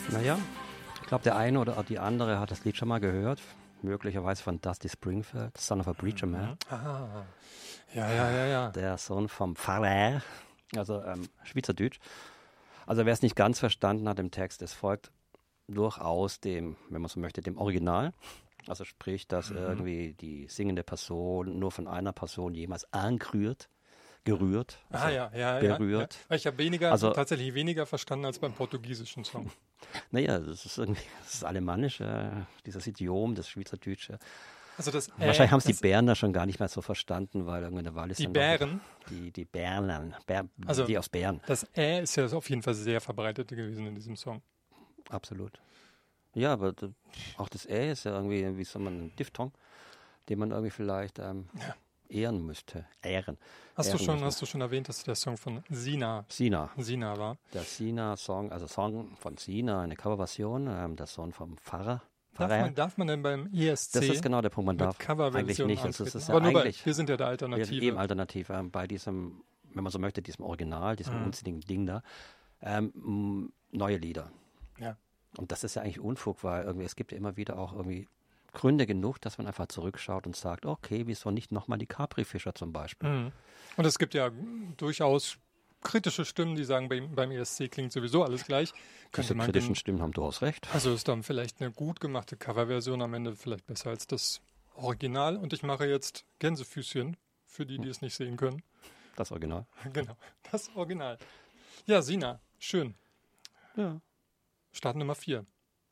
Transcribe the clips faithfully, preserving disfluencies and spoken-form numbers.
Naja, ich glaube, der eine oder die andere hat das Lied schon mal gehört. Möglicherweise von Dusty Springfield, Son of a Preacher Man. Ah, ja, ja, ja, ja. Der Sohn vom Pfarrer, also ähm, Schweizerdeutsch. Also wer es nicht ganz verstanden hat im Text, es folgt durchaus dem, wenn man so möchte, dem Original. Also sprich, dass mhm. irgendwie die singende Person nur von einer Person jemals angerührt, gerührt, also ah, ja, ja, berührt. Ja, ja. Ich habe weniger, also, tatsächlich weniger verstanden als beim portugiesischen Song. Naja, das ist irgendwie, das ist alemannisch, äh, dieses Idiom, das Schweizerdeutsche. Also das, äh, Wahrscheinlich haben es die das, Bären da schon gar nicht mehr so verstanden, weil irgendwie eine Wahl ist. Die Bären? Die, die Bären, Bär, also die aus Bären. Das Ä ist ja auf jeden Fall sehr verbreitet gewesen in diesem Song. Absolut. Ja, aber d- auch das Ä ist ja irgendwie, wie soll man, ein Diphthong, den man irgendwie vielleicht ähm, Ja. ehren müsste. Ehren. Hast ehren du schon, müsste. hast du schon erwähnt, dass der Song von Sina, Sina. Sina war? Der Sina-Song, also Song von Sina, eine Coverversion, ähm, der Sohn vom Pfarrer. Darf man, darf man denn beim E S C Das ist genau der Punkt, man darf eigentlich nicht. Das ist, das ist Aber ja nur eigentlich, bei, wir sind ja der Alternative. Eben alternativ ähm, bei diesem, wenn man so möchte, diesem Original, diesem Mhm. unsinnigen Ding da, ähm, m, neue Lieder. Ja. Und das ist ja eigentlich Unfug, weil irgendwie es gibt ja immer wieder auch irgendwie Gründe genug, dass man einfach zurückschaut und sagt, okay, wieso nicht nochmal die Capri-Fischer zum Beispiel? Mhm. Und es gibt ja durchaus kritische Stimmen, die sagen, beim, beim E S C klingt sowieso alles gleich. Könnte Diese man kritischen denn, Stimmen haben durchaus recht. also ist dann vielleicht eine gut gemachte Coverversion am Ende vielleicht besser als das Original. Und ich mache jetzt Gänsefüßchen für die, die es nicht sehen können. Das Original. Genau, das Original. Ja, Sina, schön. Ja. Start Nummer vier.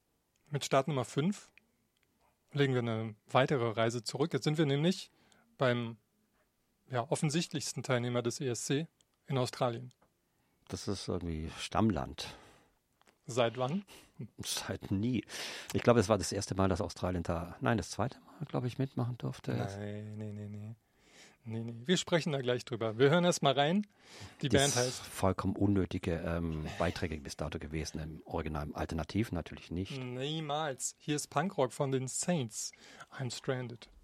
Mit Start Nummer fünf legen wir eine weitere Reise zurück. Jetzt sind wir nämlich beim ja, offensichtlichsten Teilnehmer des E S C in Australien. Das ist irgendwie Stammland. Seit wann? Seit nie. Ich glaube, es war das erste Mal, dass Australien da, nein, das zweite Mal, glaube ich, mitmachen durfte. Nein, nee, nee, nee. Nee, nee. Wir sprechen da gleich drüber. Wir hören erst mal rein. Die Das Band heißt... vollkommen unnötige ähm, Beiträge bis dato gewesen. Im Original, im Alternativ natürlich nicht. Niemals. Hier ist Punkrock von den Saints. I'm Stranded.